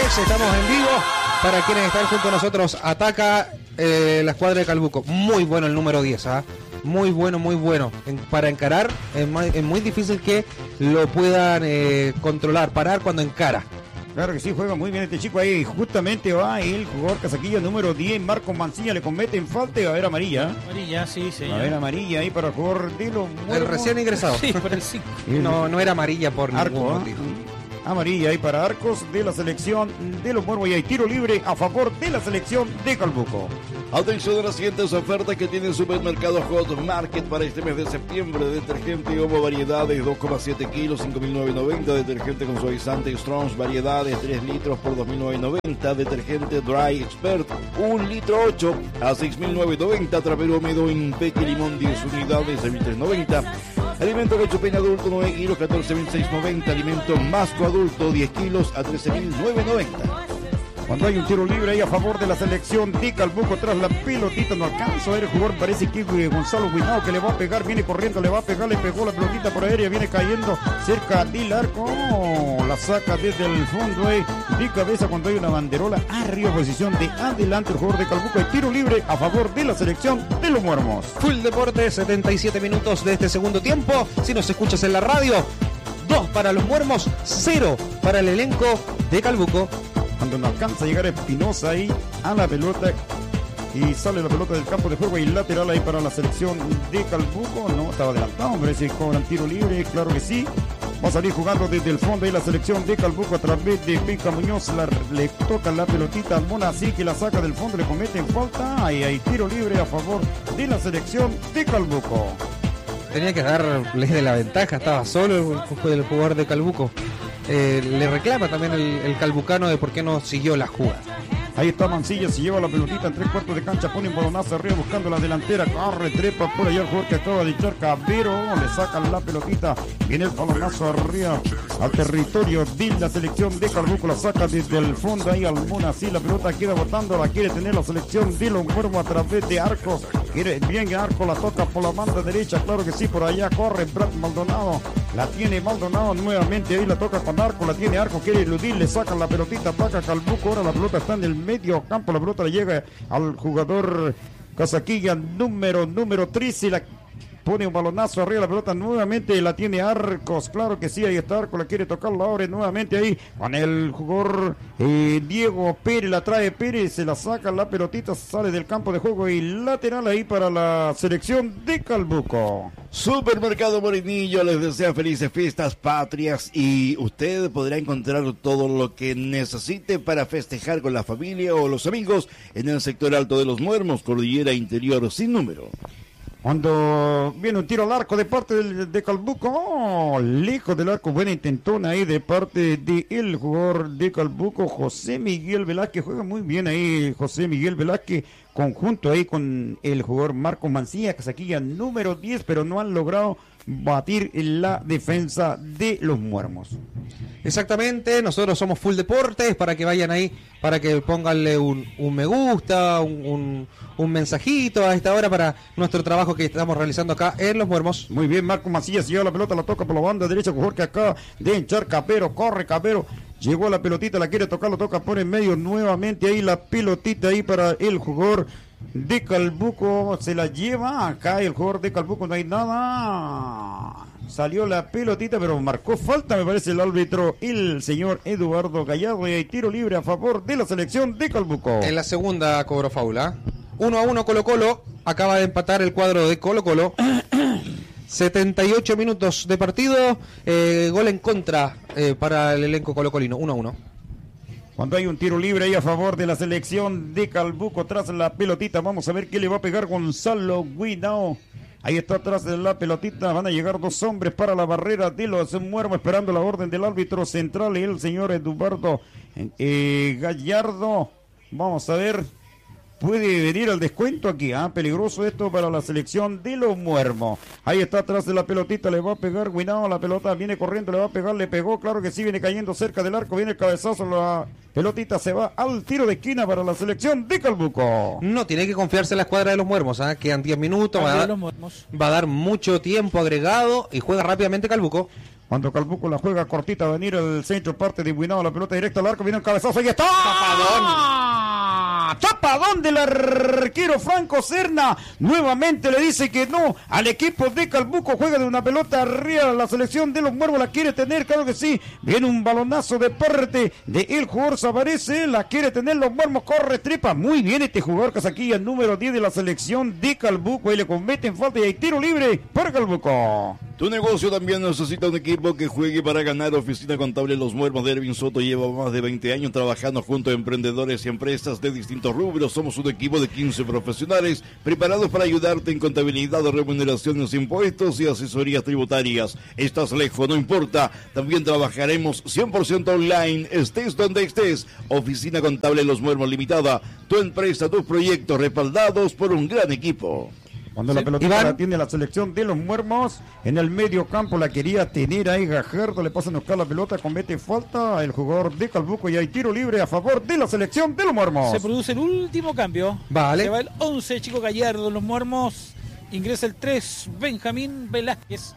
10, estamos en vivo. Para quienes están junto a nosotros, ataca la escuadra de Calbuco. Muy bueno el número 10, ¿ah? Muy bueno, muy bueno. Para encarar, es muy difícil que lo puedan controlar, parar cuando encara. Claro que sí, juega muy bien este chico ahí. Justamente va el jugador casaquilla número 10, Marcos Mancilla, le comete en falta y va a haber amarilla. Amarilla, sí, señor. Va a haber amarilla ahí para el jugador de los Muermos. El recién ingresado. Sí, por el 5. No era amarilla por Arco, ningún motivo. Amarilla ahí para Arcos de la selección de los Muermos y hay tiro libre a favor de la selección de Calbuco. Atención a las siguientes ofertas que tiene el supermercado Hot Market para este mes de septiembre. Detergente Omo variedades 2,7 kilos, 5.990. Detergente con suavizante Strong's variedades 3 litros por 2.990. Detergente Dry Expert 1 litro 8 a 6.990. Trapero húmedo Impec y limón 10 unidades de 1.390. Alimento Cachupén adulto 9 kilos 14.690. Alimento Masco adulto 10 kilos a 13.990. Cuando hay un tiro libre ahí a favor de la selección de Calbuco, tras la pelotita no alcanza a ver el jugador, parece que Gonzalo Guinao que le va a pegar, viene corriendo, le va a pegar, le pegó la pelotita por aérea, viene cayendo cerca del arco, la saca desde el fondo de cabeza cuando hay una banderola arriba, posición de adelante el jugador de Calbuco, hay tiro libre a favor de la selección de los Muermos. Full Deporte, 77 minutos de este segundo tiempo. Si nos escuchas en la radio, 2 para los Muermos, 0 para el elenco de Calbuco. Cuando no alcanza a llegar Espinosa ahí a la pelota y sale la pelota del campo de juego y lateral ahí para la selección de Calbuco. No, estaba adelantado, hombre, si cobran tiro libre, claro que sí. Va a salir jugando desde el fondo ahí la selección de Calbuco a través de Penca Muñoz. Le toca la pelotita al Mona, así que la saca del fondo, le cometen falta. Y hay tiro libre a favor de la selección de Calbuco. Tenía que darle de la ventaja, estaba solo el jugador de Calbuco. Le reclama también el calbucano de por qué no siguió la jugada. Ahí está Mancilla, se lleva la pelotita en 3/4 de cancha, pone un balonazo arriba buscando la delantera, corre, trepa por allá el jugador que acaba de echar Cabero, le sacan la pelotita, viene el balonazo arriba al territorio de la selección de Calbuco, la saca desde el fondo ahí al Mona, así la pelota queda botando, la quiere tener la selección de los Muermos a través de Arco, quiere bien Arco, la toca por la banda derecha, claro que sí, por allá corre Brad Maldonado, la tiene Maldonado nuevamente, ahí la toca con Arco, la tiene Arco, quiere eludir, le sacan la pelotita, ataca Calbuco, ahora la pelota está en el medio campo, la pelota le llega al jugador casaquilla número 13, la pone un balonazo arriba, la pelota nuevamente la tiene Arcos, claro que sí, ahí está Arcos, la quiere tocar la abre nuevamente ahí con el jugador Diego Pérez, la trae Pérez, se la saca la pelotita, sale del campo de juego y lateral ahí para la selección de Calbuco. Supermercado Morenillo les desea felices fiestas patrias y usted podrá encontrar todo lo que necesite para festejar con la familia o los amigos en el sector alto de los Muermos, cordillera interior sin número. Cuando viene un tiro al arco de parte de Calbuco, lejos del arco, buena intentona ahí de parte del jugador de Calbuco, José Miguel Velázquez, juega muy bien ahí José Miguel Velázquez, conjunto ahí con el jugador Marco Mancilla, casaquilla número 10, pero no han logrado batir la defensa de los Muermos. Exactamente, nosotros somos Full Deportes, para que vayan ahí, para que pónganle un me gusta, un mensajito a esta hora para nuestro trabajo que estamos realizando acá en Los Muermos. Muy bien, Marco Mancilla se lleva la pelota, la toca por la banda derecha, jugador que acaba de hinchar Capero, corre Capero, llegó la pelotita, la quiere tocar, lo toca por en medio nuevamente ahí la pelotita ahí para el jugador de Calbuco, se la lleva acá el jugador de Calbuco, no hay nada, salió la pelotita pero marcó falta me parece el árbitro, el señor Eduardo Gallardo, y hay tiro libre a favor de la selección de Calbuco. En la segunda cobró faula, 1-1 Colo Colo, acaba de empatar el cuadro de Colo Colo. 78 minutos de partido, gol en contra para el elenco colocolino, 1-1. Cuando hay un tiro libre ahí a favor de la selección de Calbuco, tras la pelotita, vamos a ver qué le va a pegar Gonzalo Guinao. Ahí está atrás de la pelotita, van a llegar dos hombres para la barrera de los Muermos, esperando la orden del árbitro central y el señor Eduardo Gallardo. Vamos a ver, puede venir el descuento aquí, peligroso esto para la selección de los Muermos. Ahí está atrás de la pelotita, le va a pegar Guinao, la pelota viene corriendo, le va a pegar, le pegó, claro que sí, viene cayendo cerca del arco, viene el cabezazo, la pelotita se va al tiro de esquina para la selección de Calbuco. No tiene que confiarse en la escuadra de los Muermos, quedan 10 minutos, va a dar mucho tiempo agregado y juega rápidamente Calbuco. Cuando Calbuco la juega cortita, va a venir el centro, parte de Buinao, la pelota directa al arco, viene un cabezazo, ahí está. Tapadón del arquero Franco Serna. Nuevamente le dice que no al equipo de Calbuco. Juega de una pelota arriba. La selección de los Muermos la quiere tener, claro que sí. Viene un balonazo de parte de el jugador Savarese. La quiere tener los Muermos. Corre, trepa. Muy bien este jugador Casaquilla, número 10 de la selección de Calbuco. Ahí le cometen falta y hay tiro libre para Calbuco. Tu negocio también necesita un equipo que juegue para ganar. Oficina Contable Los Muermos de Ervin Soto lleva más de 20 años trabajando junto a emprendedores y empresas de distintos rubros. Somos un equipo de 15 profesionales preparados para ayudarte en contabilidad, remuneraciones, impuestos y asesorías tributarias. Estás lejos, no importa. También trabajaremos 100% online, estés donde estés. Oficina Contable Los Muermos Limitada. Tu empresa, tus proyectos respaldados por un gran equipo. Cuando la pelotita la tiene la selección de los Muermos, en el medio campo la quería tener ahí Gajardo, le pasan a buscar la pelota, comete falta el jugador de Calbuco y hay tiro libre a favor de la selección de los Muermos. Se produce el último cambio. Vale. Se va el 11, Chico Gallardo de los Muermos, ingresa el 3, Benjamín Velázquez.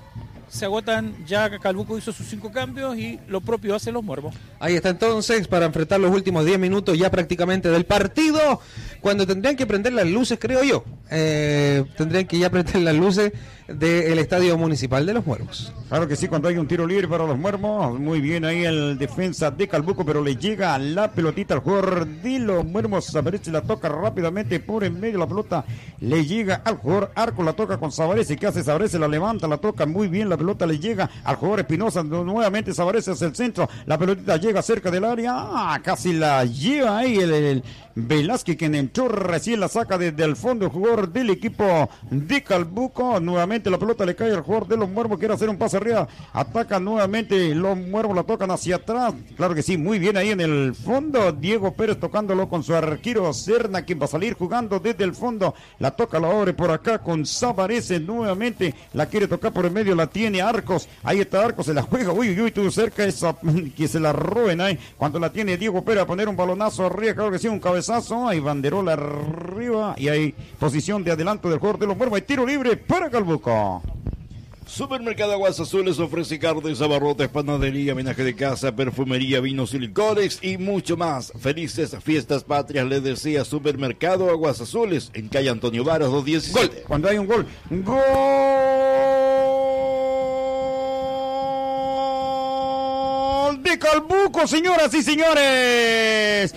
Se agotan, ya Calbuco hizo sus 5 cambios y lo propio hace los Muermos. Ahí está entonces para enfrentar los últimos 10 minutos ya prácticamente del partido, cuando tendrían que prender las luces, creo yo. Tendrían que ya prender las luces del Estadio Municipal de los Muermos. Claro que sí, cuando hay un tiro libre para los Muermos, muy bien ahí el defensa de Calbuco, pero le llega la pelotita al jugador de los Muermos. Savarese la toca rápidamente por en medio, la pelota le llega al jugador Arco, la toca con Savarese. ¿Qué hace Savarese? La levanta, la toca muy bien, la pelota le llega al jugador Espinosa, nuevamente Savarese hacia el centro, la pelotita llega cerca del área, casi la lleva ahí el Velázquez, quien entró recién, la saca desde el fondo el jugador del equipo de Calbuco. Nuevamente la pelota le cae al jugador de los Muermos, quiere hacer un pase arriba, ataca nuevamente los Muermos, la tocan hacia atrás, claro que sí, muy bien ahí en el fondo, Diego Pérez tocándolo con su arquero Serna, quien va a salir jugando desde el fondo, la toca, la abre por acá con Savarese, nuevamente la quiere tocar por el medio, la tiene Arcos, ahí está Arcos, se la juega, uy, tuvo cerca esa, que se la roben ahí, cuando la tiene Diego Pérez a poner un balonazo arriba, claro que sí, un cabezazo, hay banderola arriba y hay posición de adelanto del jugador de los Muermos, hay tiro libre para Calbuco. Supermercado Aguas Azules ofrece carnes, abarrotes, panadería, homenaje de casa, perfumería, vinos y licores y mucho más. Felices fiestas patrias le desea Supermercado Aguas Azules en calle Antonio Varas 217. Gol, cuando hay un gol, ¡gol! De Calbuco, señoras y señores.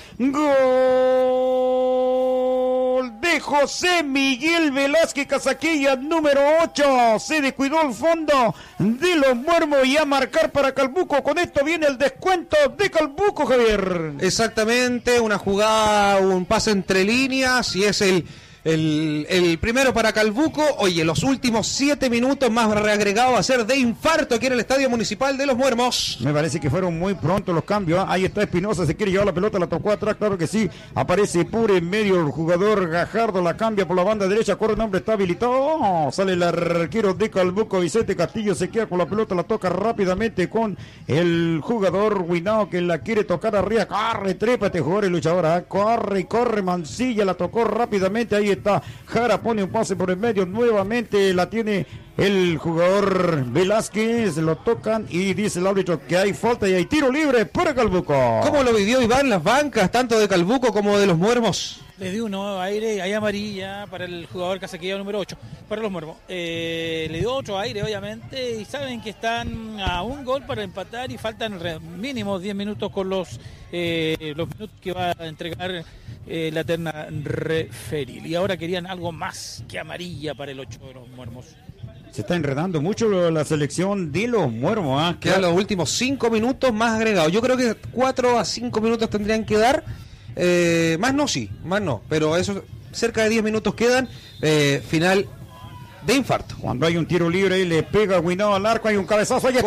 Gol de José Miguel Velázquez Casaquilla, número 8. Se descuidó el fondo de los Muermos y a marcar para Calbuco. Con esto viene el descuento de Calbuco, Javier. Exactamente, una jugada, un pase entre líneas y es el primero para Calbuco. Oye, los últimos 7 minutos más reagregado a ser de infarto aquí en el Estadio Municipal de los Muermos. Me parece que fueron muy pronto los cambios. Ahí está Espinosa, se quiere llevar la pelota, la tocó atrás, claro que sí. Aparece por en medio el jugador Gajardo, la cambia por la banda derecha, corre, el hombre está habilitado. Sale el arquero de Calbuco, Vicente Castillo se queda con la pelota, la toca rápidamente con el jugador Huinao que la quiere tocar arriba. Corre, trépate, jugador y luchadora. Corre, Mancilla, la tocó rápidamente. Ahí está Jara, pone un pase por el medio, nuevamente la tiene el jugador Velázquez, lo tocan y dice el árbitro que hay falta y hay tiro libre para Calbuco. ¿Cómo lo vivió Iván las bancas, tanto de Calbuco como de los Muermos? Le dio un nuevo aire, hay amarilla para el jugador Casaquilla número 8, para los Muermos. Le dio otro aire, obviamente, y saben que están a un gol para empatar y faltan mínimo 10 minutos con los minutos que va a entregar la terna referil. Y ahora querían algo más que amarilla para el 8 de los Muermos. Se está enredando mucho la selección de los Muermos. Quedan los últimos 5 minutos más agregados. Yo creo que 4 a 5 minutos tendrían que dar. Más no, pero eso, cerca de 10 minutos quedan. Final de infarto. Cuando hay un tiro libre y le pega Huinao al arco, hay un cabezazo. ¡Ahí está!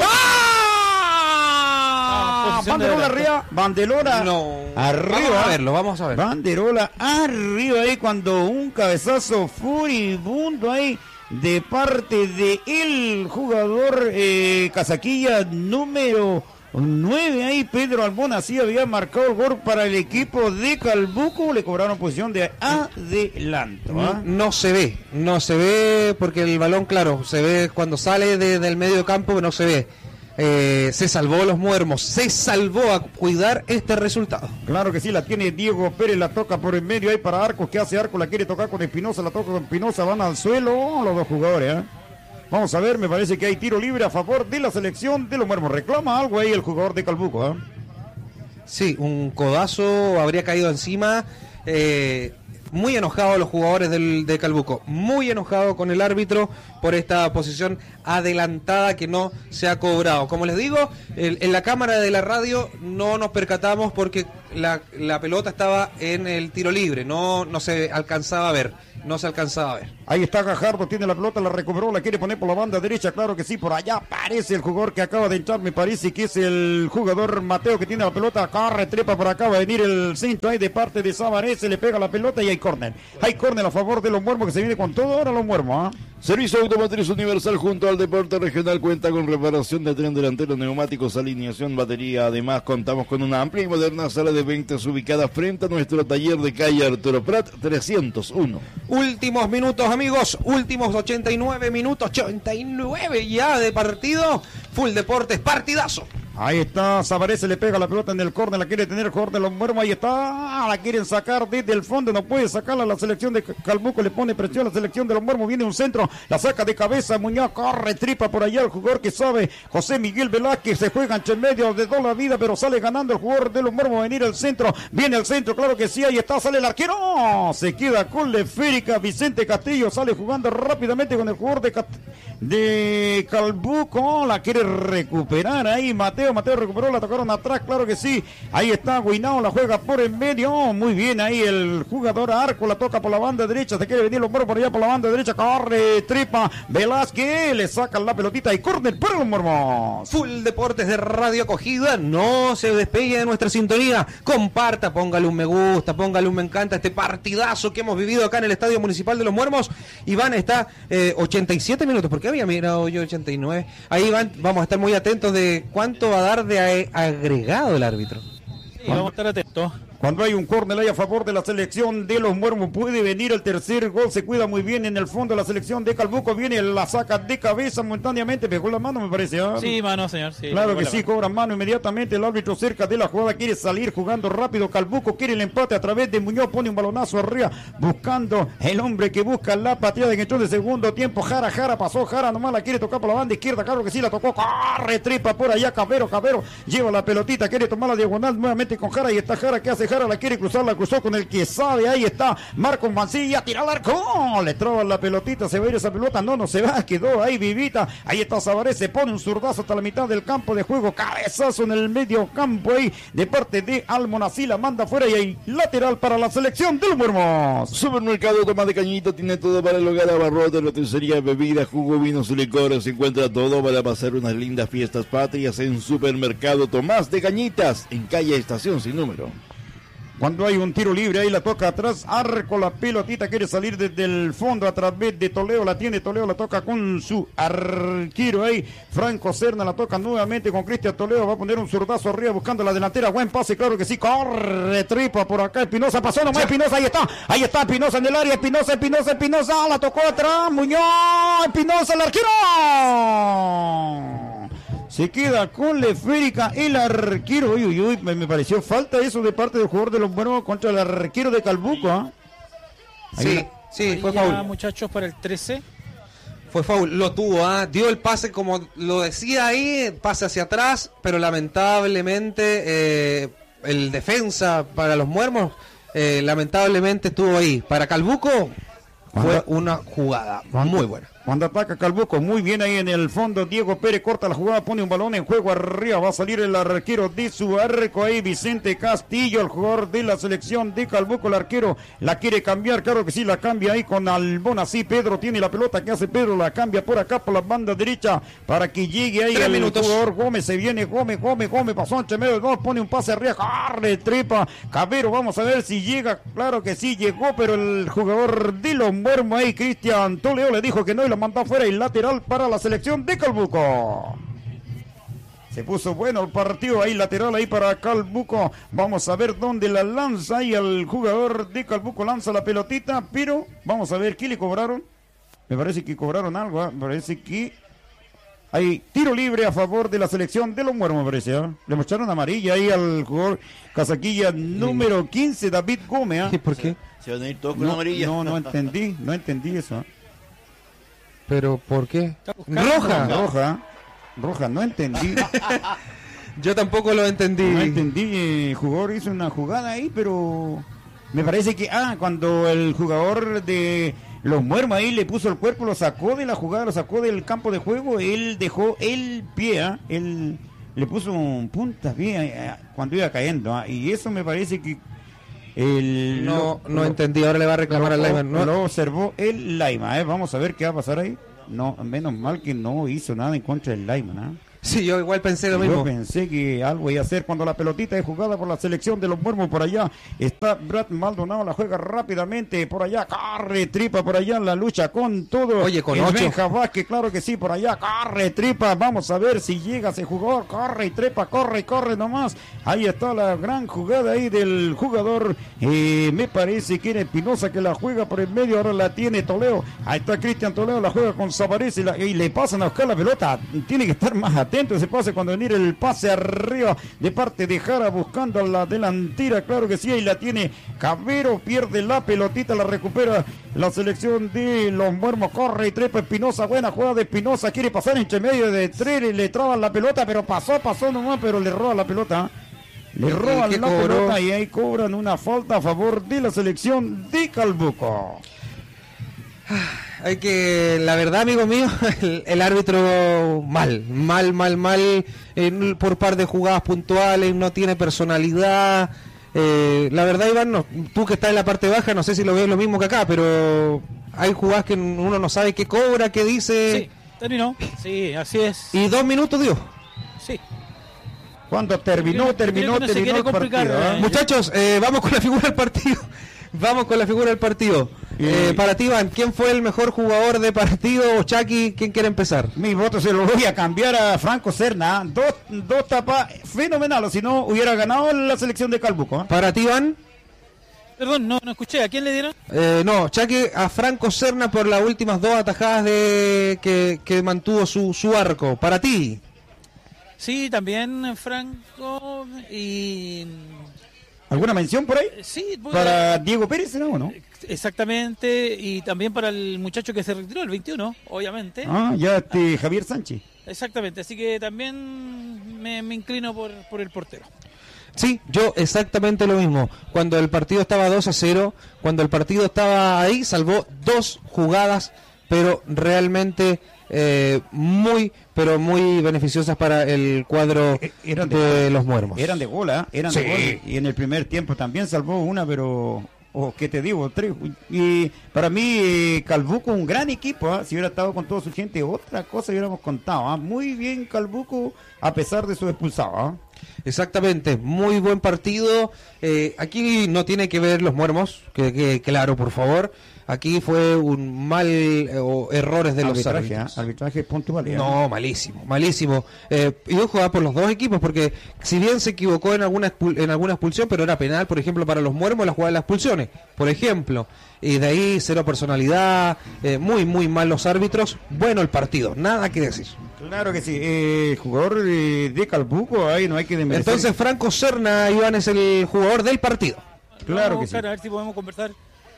Banderola arriba, banderola arriba. Vamos a ver. Banderola arriba ahí cuando un cabezazo furibundo ahí de parte de el jugador Casaquilla número 9 ahí, Pedro Albona, sí había marcado el gol para el equipo de Calbuco, le cobraron posición de adelanto. No se ve porque el balón, claro, se ve cuando sale del medio campo, pero no se ve. se salvó los Muermos, se salvó a cuidar este resultado. Claro que sí, la tiene Diego Pérez, la toca por el medio ahí para Arcos. ¿Qué hace Arcos? La quiere tocar con Espinosa, la toca con Espinosa, van al suelo los dos jugadores, ¿eh? Vamos a ver, me parece que hay tiro libre a favor de la selección de los Muermos. Reclama algo ahí el jugador de Calbuco, ¿eh? Sí, un codazo habría caído encima. Muy enojados los jugadores de Calbuco, muy enojados con el árbitro por esta posición adelantada que no se ha cobrado. Como les digo, en la cámara de la radio no nos percatamos porque la pelota estaba en el tiro libre, no se alcanzaba a ver. Ahí está Gajardo, tiene la pelota, la recuperó, la quiere poner por la banda derecha, claro que sí, por allá aparece el jugador que acaba de entrar, me parece que es el jugador Mateo que tiene la pelota, corre, trepa por acá, va a venir el centro ahí de parte de Sabarés, se le pega la pelota y hay córner. Hay córner a favor de los Muermos que se viene con todo ahora los Muermos, ¿eh? Servicio Automotriz Universal junto al Deporte Regional cuenta con reparación de tren delantero, neumáticos, alineación, batería. Además, contamos con una amplia y moderna sala de ventas ubicada frente a nuestro taller de calle Arturo Prat 301. Últimos minutos, amigos, últimos 89 minutos, 89 ya de partido. Full Deportes, partidazo. Ahí está, Sabarés se le pega la pelota en el córner, la quiere tener el jugador de los Muermos, ahí está, la quieren sacar desde el fondo, no puede sacarla la selección de Calbuco, le pone presión a la selección de los Muermos, viene un centro, la saca de cabeza, Muñoz corre, tripa por allá el jugador que sabe, José Miguel Velázquez, se juega entre medio de toda la vida, pero sale ganando el jugador de los Muermos, venir al centro, viene el centro, claro que sí, ahí está, sale el arquero, se queda con la esférica, Vicente Castillo sale jugando rápidamente con el jugador de Calbuco, la quiere recuperar ahí, Mateo recuperó, la tocaron atrás, claro que sí, ahí está Guinao, la juega por el medio, muy bien ahí el jugador Arco, la toca por la banda derecha, se quiere venir los Muermos por allá por la banda derecha, corre, tripa, Velázquez, le sacan la pelotita y córner para los Muermos. Full Deportes de Radio Acogida, no se despegue de nuestra sintonía, comparta, póngale un me gusta, póngale un me encanta a este partidazo que hemos vivido acá en el Estadio Municipal de los Muermos. Iván está 87 minutos, porque había mirado yo 89, ahí Iván, vamos a estar muy atentos de cuánto va a dar de agregado el árbitro. Sí, vamos a estar atentos. Cuando hay un córner ahí a favor de la selección de los Muermos, puede venir el tercer gol, se cuida muy bien en el fondo la selección de Calbuco, viene, la saca de cabeza momentáneamente, pegó la mano me parece, ¿eh? Sí, mano, señor. Sí, claro que sí, cobra mano inmediatamente, el árbitro cerca de la jugada, quiere salir jugando rápido, Calbuco quiere el empate a través de Muñoz, pone un balonazo arriba, buscando el hombre que busca la pateada en entró de segundo tiempo, Jara pasó, Jara nomás la quiere tocar por la banda izquierda, claro que sí, la tocó, corre, tripa por allá, Cabero, lleva la pelotita, quiere tomar la diagonal nuevamente con Jara, y está Jara, ¿qué hace Jara? La quiere cruzar, la cruzó con el que sabe, ahí está Marcos Mancilla, tira al arco, le traba la pelotita, se va a ir esa pelota, no se va, quedó ahí vivita, ahí está Sabarés, se pone un zurdazo hasta la mitad del campo de juego, cabezazo en el medio campo ahí, de parte de Almonací, la manda fuera y hay lateral para la selección de los Muermos. Supermercado Tomás de Cañito tiene todo para el hogar, abarrotes, roticería, bebidas, jugo, vinos y licores, se encuentra todo para pasar unas lindas fiestas patrias en Supermercado Tomás de Cañitas, en calle Estación sin número. Cuando hay un tiro libre, ahí la toca atrás, Arco, la pelotita quiere salir desde el fondo a través de Toledo, la tiene Toledo, la toca con su arquero ahí, Franco Serna, la toca nuevamente con Cristian Toledo, va a poner un zurdazo arriba buscando la delantera, buen pase, claro que sí, corre, tripa por acá, Espinosa, pasó nomás Espinosa, ahí está Espinosa en el área, Espinosa, la tocó atrás, Muñoz, Espinosa, el arquero. Se queda con la esférica el arquero. Uy, me pareció falta eso de parte del jugador de los Muermos contra el arquero de Calbuco, ¿eh? Sí, fue ya, foul. Muchachos, para el 13. Fue foul, lo tuvo, dio el pase como lo decía ahí, pase hacia atrás, pero lamentablemente el defensa para los Muermos, lamentablemente estuvo ahí. Para Calbuco fue una jugada muy buena. Cuando ataca Calbuco, muy bien ahí en el fondo, Diego Pérez corta la jugada, pone un balón en juego arriba, va a salir el arquero de su arco ahí, Vicente Castillo, el jugador de la selección de Calbuco, el arquero la quiere cambiar, claro que sí, la cambia ahí con Albonací, Pedro tiene la pelota, ¿qué hace Pedro? La cambia por acá, por la banda derecha, para que llegue ahí el jugador Gómez, se viene Gómez, pasó entre medio de dos, pone un pase arriba, corre, trepa, Cabero, vamos a ver si llega, claro que sí, llegó, pero el jugador de los Muermos ahí, Cristian Toledo, le dijo que no, y la mandó fuera y lateral para la selección de Calbuco. Se puso bueno el partido ahí, lateral ahí para Calbuco. Vamos a ver dónde la lanza y el jugador de Calbuco lanza la pelotita, pero vamos a ver qué le cobraron. Me parece que cobraron algo, me parece que Hay tiro libre a favor de la selección de los Muermos, me parece. Le mostraron amarilla ahí al jugador casaquilla número 15, David Gómez. ¿Y por qué? Se van a ir todos con amarilla. No entendí eso. ¿Pero por qué? Roja, no entendí. Yo tampoco lo entendí. No entendí, el jugador hizo una jugada ahí, pero me parece que, cuando el jugador de los Muermos ahí le puso el cuerpo, lo sacó de la jugada, lo sacó del campo de juego, él dejó el pie, él le puso un punta pie cuando iba cayendo, y eso me parece que no entendí, ahora le va a reclamar al Laima. No lo observó el Laima, vamos a ver qué va a pasar ahí. No, menos mal que no hizo nada en contra del Laima, ¿no? Sí, yo igual pensé lo mismo. Yo pensé que algo iba a hacer cuando la pelotita es jugada por la selección de los Muermos. Por allá está Brad Maldonado, la juega rápidamente. Por allá corre, tripa, por allá en la lucha con todo. Oye, con el 8. Benja Vázquez, claro que sí, por allá corre, tripa. Vamos a ver si llega ese jugador. Corre y trepa, corre nomás. Ahí está la gran jugada ahí del jugador. Me parece que era Espinosa que la juega por el medio. Ahora la tiene Toledo. Ahí está Cristian Toledo, la juega con Sabarés y le pasan a buscar la pelota. Tiene que estar más atento ese pase cuando viene el pase arriba de parte de Jara buscando a la delantera, claro que sí, ahí la tiene Cabero, pierde la pelotita, la recupera la selección de los Muermos, corre y trepa Espinosa, buena jugada de Espinosa, quiere pasar entre medio de tres, le traban la pelota, pero pasó nomás, pero le roba la pelota. Le roban la pelota y ahí cobran una falta a favor de la selección de Calbuco. Hay que, la verdad, amigo mío, el árbitro mal, por par de jugadas puntuales, no tiene personalidad. La verdad, Iván, tú que estás en la parte baja, no sé si lo ves lo mismo que acá, pero hay jugadas que uno no sabe qué cobra, qué dice. Sí, terminó. Sí, así es. ¿Y 2 minutos dio? Sí. Cuando terminó el partido. Muchachos, vamos con la figura del partido. Para ti, Iván, ¿quién fue el mejor jugador de partido? O Chucky, ¿quién quiere empezar? Mi voto se lo voy a cambiar a Franco Serna. Dos tapas fenomenales, si no hubiera ganado la selección de Calbuco. Para ti, Iván. Perdón, no escuché. ¿A quién le dieron? No, Chucky a Franco Serna por las últimas 2 atajadas que mantuvo su arco. Para ti. Sí, también Franco y... ¿Alguna mención por ahí? Sí. ¿Para Diego Pérez, no? Exactamente, y también para el muchacho que se retiró, el 21, obviamente. Javier Sánchez. Exactamente, así que también me inclino por el portero. Sí, yo exactamente lo mismo. Cuando el partido estaba 2-0, cuando el partido estaba ahí, salvó 2 jugadas, pero realmente muy beneficiosas para el cuadro de los Muermos. Eran de gol, eran sí. De gol. Y en el primer tiempo también salvó una, pero... ¿qué te digo? 3. Y para mí, Calbuco, un gran equipo. Si hubiera estado con toda su gente, otra cosa hubiéramos contado. Muy bien Calbuco, a pesar de su expulsado. Exactamente, muy buen partido. Aquí no tiene que ver los Muermos, que claro, por favor. Aquí fue un mal errores de los árbitros. Arbitraje puntual. No, malísimo. Y ojo, por los dos equipos, porque si bien se equivocó en alguna expulsión, pero era penal, por ejemplo, para los Muermos la jugada de las expulsiones, por ejemplo. Y de ahí cero personalidad, muy mal los árbitros. Bueno el partido, nada que decir. Claro que sí, jugador de Calbuco, ahí no hay que desmerecer. Entonces Franco Serna, Iván, es el jugador del partido. Claro que sí. A ver si podemos conversar.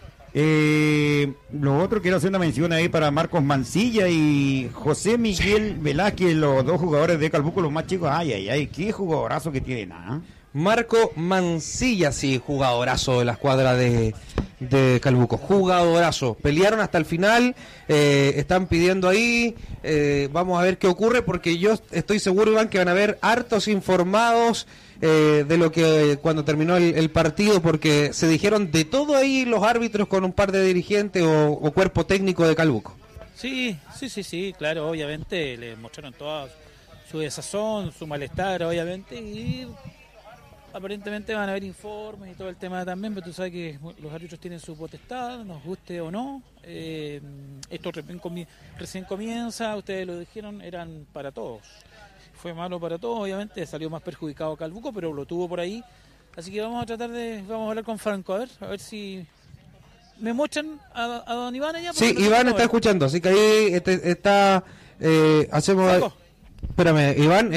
Lo otro, quiero hacer una mención ahí para Marcos Mancilla y José Miguel Velázquez, los dos jugadores de Calbuco, los más chicos. Ay, qué jugadorazo que tienen, Marco Mancilla, sí, jugadorazo de la escuadra de Calbuco, jugadorazo. Pelearon hasta el final, están pidiendo ahí, vamos a ver qué ocurre, porque yo estoy seguro, Iván, que van a haber hartos informados de lo que cuando terminó el partido, porque se dijeron de todo ahí los árbitros con un par de dirigentes o cuerpo técnico de Calbuco. Sí, claro, obviamente le mostraron toda su desazón, su malestar, obviamente, y aparentemente van a haber informes y todo el tema también, pero tú sabes que los árbitros tienen su potestad, nos guste o no. Esto recién comienza, ustedes lo dijeron, eran para todos. Fue malo para todos, obviamente, salió más perjudicado Calbuco, pero lo tuvo por ahí. Así que vamos a hablar con Franco, a ver si me muestran a don Iván allá. Sí, Iván está escuchando, así que ahí está Hacemos... Franco. Espérame, Iván.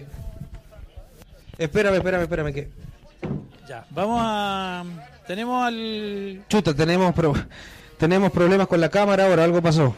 Espérame. Que... Ya, vamos a... Tenemos al... Chuta, tenemos problemas con la cámara ahora, algo pasó.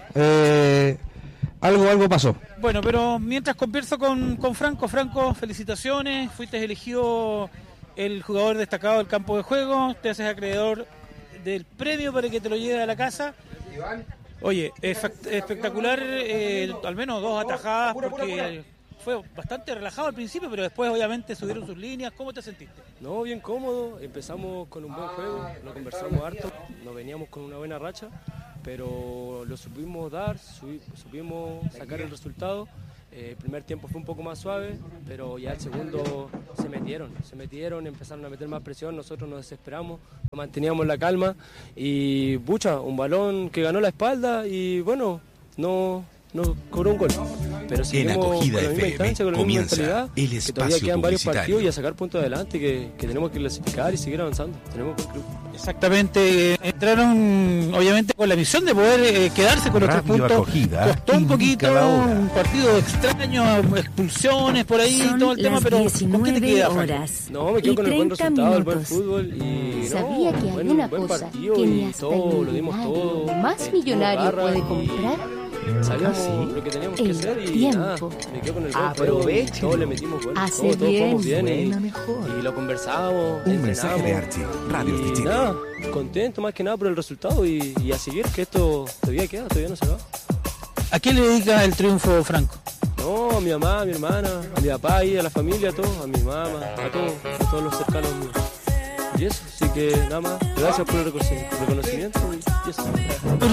Algo pasó. Bueno, pero mientras converso con Franco, felicitaciones, fuiste elegido el jugador destacado del campo de juego, te haces acreedor del premio para que te lo lleve a la casa. Oye, espectacular, al menos 2 atajadas, porque fue bastante relajado al principio, pero después obviamente subieron sus líneas. ¿Cómo te sentiste? No, bien cómodo, empezamos con un buen juego, lo conversamos harto, nos veníamos con una buena racha, pero lo supimos dar, supimos sacar el resultado. El primer tiempo fue un poco más suave, pero ya el segundo se metieron, empezaron a meter más presión, nosotros nos desesperamos, manteníamos la calma y un balón que ganó la espalda y bueno, no cobró un gol. Pero seguimos con la misma instancia, con la misma mentalidad, que todavía quedan varios partidos y a sacar puntos adelante, que tenemos que clasificar y seguir avanzando. Tenemos buen club. Exactamente, entraron obviamente con la misión de poder quedarse con los 3 puntos. Acogida, costó un poquito, un partido extraño, expulsiones por ahí, Son todo el tema, pero ¿con qué te quedas? horas No, me quedo con el buen resultado, el buen fútbol y ¿Sabía que hay una buen cosa partido que ni y hasta todo, el lo dimos todo. millonario más millonario garra puede y comprar? Sabíamos lo que teníamos que El hacer y tiempo. nada, me quedo con el buen juego y todos le metimos gol, Hace todos jugamos bien, bien suena mejor. y lo conversábamos, Un mensaje de entrenamos Archie, Radio de y Chile. nada, contento más que nada por el resultado y a seguir, que esto todavía queda, todavía no se va. ¿A quién le dedica el triunfo, Franco? No, a mi mamá, a mi hermana, a mi papá y a la familia, a todos, a mi mamá, a todos los cercanos míos. Y eso, así que nada más, gracias por el reconocimiento y eso.